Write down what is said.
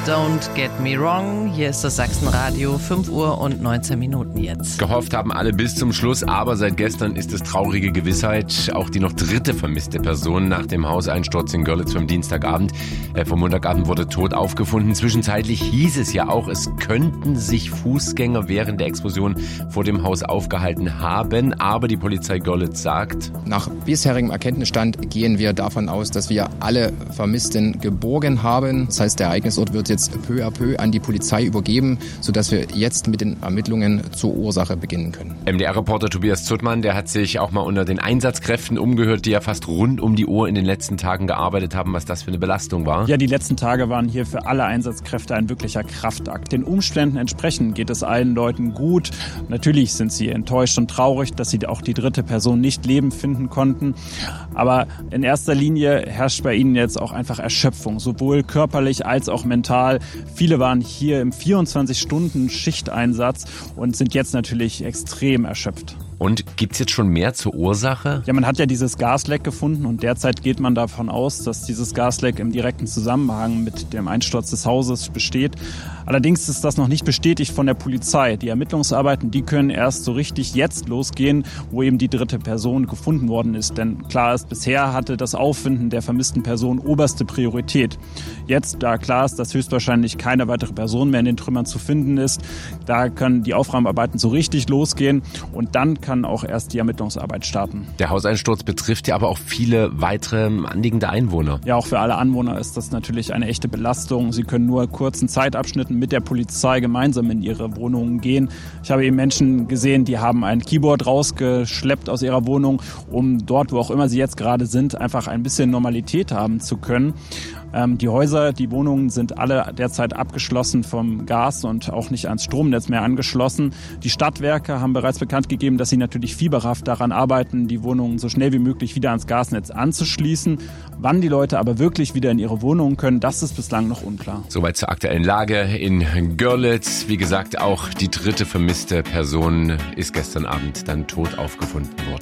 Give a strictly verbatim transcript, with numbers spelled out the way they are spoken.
Don't get me wrong, hier ist das Sachsenradio, fünf Uhr und neunzehn Minuten jetzt. Gehofft haben alle bis zum Schluss, aber seit gestern ist es traurige Gewissheit. Auch die noch dritte vermisste Person nach dem Hauseinsturz in Görlitz vom Dienstagabend, äh, vom Montagabend wurde tot aufgefunden. Zwischenzeitlich hieß es ja auch, es könnten sich Fußgänger während der Explosion vor dem Haus aufgehalten haben. Aber die Polizei Görlitz sagt: Nach bisherigem Erkenntnisstand gehen wir davon aus, dass wir alle Vermissten geborgen haben. Das heißt, der Ereignisort wird jetzt peu à peu an die Polizei übergeben, sodass wir jetzt mit den Ermittlungen zur Ursache beginnen können. M D R-Reporter Tobias Zuttmann, der hat sich auch mal unter den Einsatzkräften umgehört, die ja fast rund um die Uhr in den letzten Tagen gearbeitet haben, was das für eine Belastung war. Ja, die letzten Tage waren hier für alle Einsatzkräfte ein wirklicher Kraftakt. Den Umständen entsprechend geht es allen Leuten gut. Natürlich sind sie enttäuscht und traurig, dass sie auch die dritte Person nicht lebend finden konnten. Aber in erster Linie herrscht bei ihnen jetzt auch einfach Erschöpfung, sowohl körperlich als auch mental. Viele waren hier im vierundzwanzig Stunden Schichteinsatz und sind jetzt natürlich extrem erschöpft. Und gibt's jetzt schon mehr zur Ursache? Ja, man hat ja dieses Gasleck gefunden und derzeit geht man davon aus, dass dieses Gasleck im direkten Zusammenhang mit dem Einsturz des Hauses besteht. Allerdings ist das noch nicht bestätigt von der Polizei. Die Ermittlungsarbeiten, die können erst so richtig jetzt losgehen, wo eben die dritte Person gefunden worden ist. Denn klar ist, bisher hatte das Auffinden der vermissten Person oberste Priorität. Jetzt, da klar ist, dass höchstwahrscheinlich keine weitere Person mehr in den Trümmern zu finden ist, da können die Aufräumarbeiten so richtig losgehen und dann kann kann auch erst die Ermittlungsarbeit starten. Der Hauseinsturz betrifft ja aber auch viele weitere anliegende Einwohner. Ja, auch für alle Anwohner ist das natürlich eine echte Belastung. Sie können nur kurzen Zeitabschnitten mit der Polizei gemeinsam in ihre Wohnungen gehen. Ich habe eben Menschen gesehen, die haben ein Keyboard rausgeschleppt aus ihrer Wohnung, um dort, wo auch immer sie jetzt gerade sind, einfach ein bisschen Normalität haben zu können. Ähm, die Häuser, die Wohnungen sind alle derzeit abgeschlossen vom Gas und auch nicht ans Stromnetz mehr angeschlossen. Die Stadtwerke haben bereits bekannt gegeben, dass sie natürlich fieberhaft daran arbeiten, die Wohnungen so schnell wie möglich wieder ans Gasnetz anzuschließen. Wann die Leute aber wirklich wieder in ihre Wohnungen können, das ist bislang noch unklar. Soweit zur aktuellen Lage in Görlitz. Wie gesagt, auch die dritte vermisste Person ist gestern Abend dann tot aufgefunden worden.